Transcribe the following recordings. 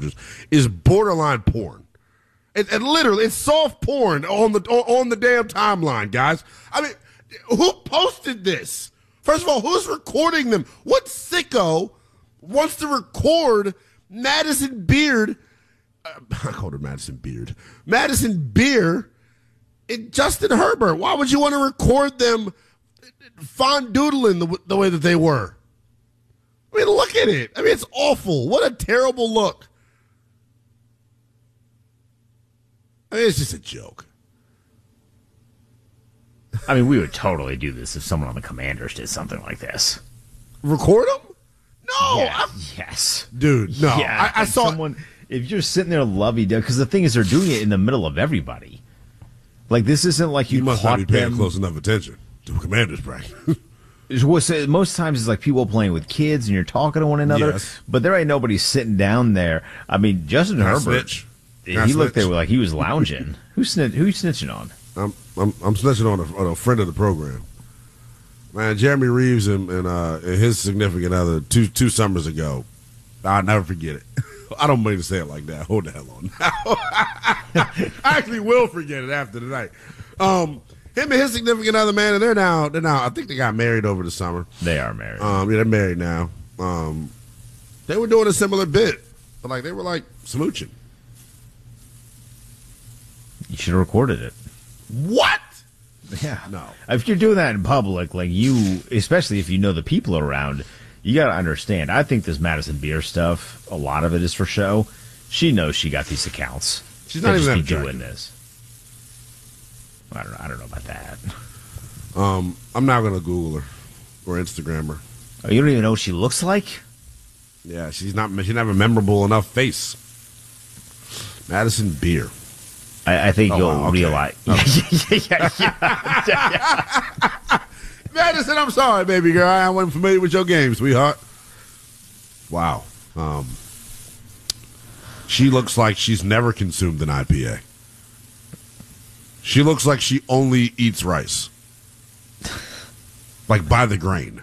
Chargers is borderline porn. And literally, it's soft porn on the damn timeline, guys. I mean, who posted this? First of all, who's recording them? What sicko wants to record Madison Beard? I called her Madison Beard. Madison Beer and Justin Herbert. Why would you want to record them fondoodling the way that they were? I mean, look at it. I mean, it's awful. What a terrible look. I mean, it's just a joke. I mean, we would totally do this if someone on the Commanders did something like this. Record them? No. Yeah, yes. Dude, no. Yeah, I saw someone. If you're sitting there lovey-dovey, because the thing is, they're doing it in the middle of everybody. Like, this isn't like you must caught not be paying them. close enough attention to Commanders practice. Most times it's like people playing with kids and you're talking to one another, yes. But there ain't nobody sitting down there. I mean, Justin Herbert, he looked there like he was lounging. Who you snitching on? I'm snitching on a friend of the program. Man, Jeremy Reeves and his significant other two summers ago. I'll never forget it. I don't mean to say it like that. Hold the hell on now. I actually will forget it after tonight. Him and his significant other, man, and they're now. I think they got married over the summer. They are married. Yeah, they're married now. They were doing a similar bit, but like they were like smooching. You should have recorded it. What? Yeah. No. If you're doing that in public, like you, especially if you know the people around, you got to understand. I think this Madison Beer stuff, a lot of it is for show. She knows she got these accounts. She's not even that doing this. I don't know about that. I'm not gonna Google her or Instagram her. Oh, you don't even know what she looks like? Yeah, she doesn't have a memorable enough face. Madison Beer. I think you'll realize. Okay. Yeah. Madison, I'm sorry, baby girl. I wasn't familiar with your game, sweetheart. Wow. She looks like she's never consumed an IPA. She looks like she only eats rice. Like by the grain.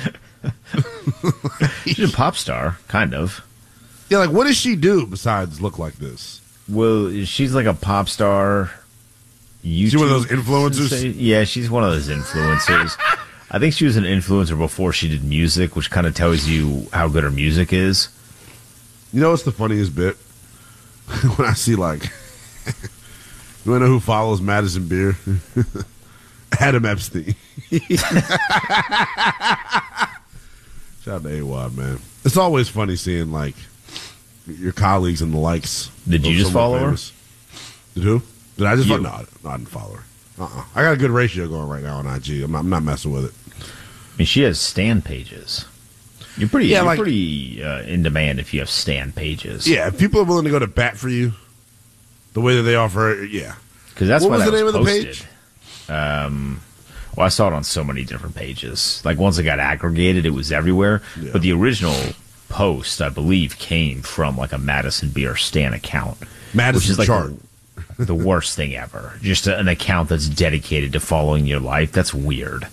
She's a pop star, kind of. Yeah, like what does she do besides look like this? Well, she's like a pop star. She's one of those influencers? Yeah, she's one of those influencers. I think she was an influencer before she did music, which kind of tells you how good her music is. You know what's the funniest bit? When I see like... You want to know who follows Madison Beer? Adam Epstein. Shout out to AWOD, man. It's always funny seeing, like, your colleagues and the likes. Did you just follow her? Did who? Did I just follow? No, I didn't follow her. I got a good ratio going right now on IG. I'm not messing with it. I mean, she has stan pages. You're pretty in demand if you have stan pages. Yeah, if people are willing to go to bat for you, the way that they offer, yeah. Because that's what why was the name of the posted. page? Well, I saw it on so many different pages. Like once it got aggregated, it was everywhere. Yeah. But the original post, I believe, came from like a Madison Beer stan account. Madison which is like chart. the worst thing ever. Just an account that's dedicated to following your life. That's weird.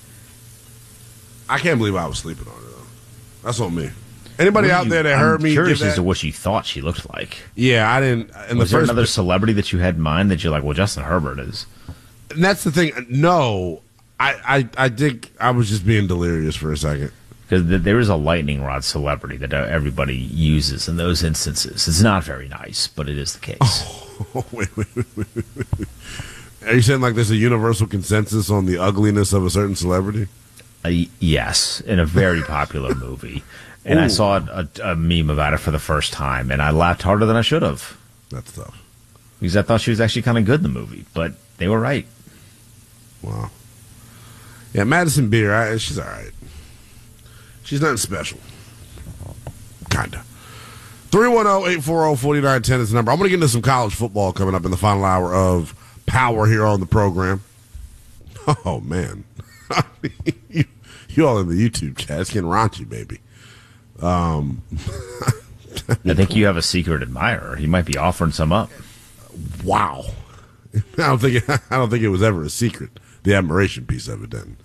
I can't believe I was sleeping on it, though. That's on me. Anybody out there that heard me? I'm curious give as to that? what you thought she looked like. Yeah, I didn't. Was there another celebrity that you had in mind that you're like, well, Justin Herbert is? And that's the thing. No, I think I was just being delirious for a second. Because there is a lightning rod celebrity that everybody uses in those instances. It's not very nice, but it is the case. Oh, wait. Are you saying like there's a universal consensus on the ugliness of a certain celebrity? Yes, in a very popular movie. And I saw a meme about it for the first time, and I laughed harder than I should have. That's tough. Because I thought she was actually kind of good in the movie, but they were right. Wow. Yeah, Madison Beer, she's all right. She's nothing special. Kind of. 310-840-4910 is the number. I'm going to get into some college football coming up in the final hour of Power here on the program. Oh, man. You all in the YouTube chat. It's getting raunchy, baby. I think you have a secret admirer. He might be offering some up. Wow. I don't think it was ever a secret. The admiration piece of it then.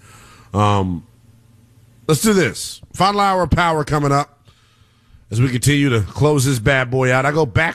Let's do this. Final hour of Power coming up as we continue to close this bad boy out. I go back